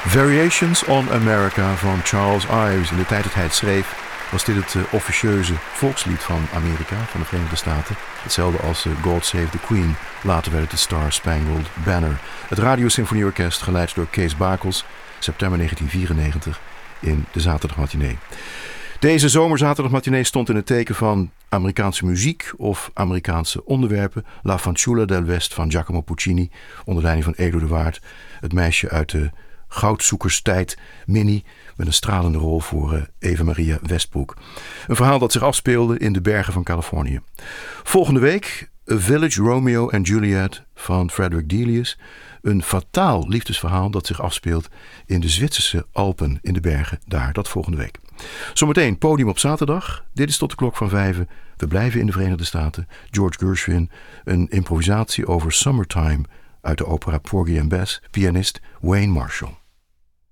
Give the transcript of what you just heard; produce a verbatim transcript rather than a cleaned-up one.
Variations on America van Charles Ives. In de tijd dat hij het schreef was dit het uh, officieuze volkslied van Amerika, van de Verenigde Staten. Hetzelfde als uh, God Save the Queen. Later werd het de Star Spangled Banner. Het Radiosymfonieorkest, geleid door Kees Bakels, september negentien vierennegentig in de zaterdagmatinee. Deze zomerzaterdagmatinee stond in het teken van Amerikaanse muziek of Amerikaanse onderwerpen. La Fanciulla del West van Giacomo Puccini, onder leiding van Edo de Waard. Het meisje uit de goudzoekerstijd, Minnie, met een stralende rol voor uh, Eva Maria Westbroek. Een verhaal dat zich afspeelde in de bergen van Californië. Volgende week A Village Romeo and Juliet van Frederick Delius. Een fataal liefdesverhaal dat zich afspeelt in de Zwitserse Alpen, in de bergen daar. Dat volgende week. Zometeen podium op zaterdag. Dit is tot de klok van vijven. We blijven in de Verenigde Staten. George Gershwin, een improvisatie over Summertime uit de opera Porgy and Bess, pianist Wayne Marshall.